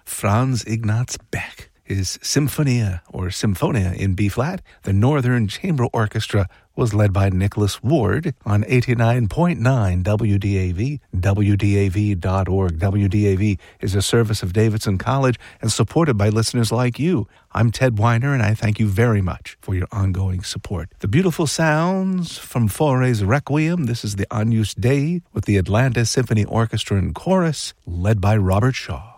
Franz Ignaz Beck. His Symphonia in B-flat. The Northern Chamber Orchestra was led by Nicholas Ward on 89.9 WDAV, WDAV.org. WDAV is a service of Davidson College and supported by listeners like you. I'm Ted Weiner, and I thank you very much for your ongoing support. The beautiful sounds from Fauré's Requiem. This is the Agnus Dei with the Atlanta Symphony Orchestra and Chorus, led by Robert Shaw.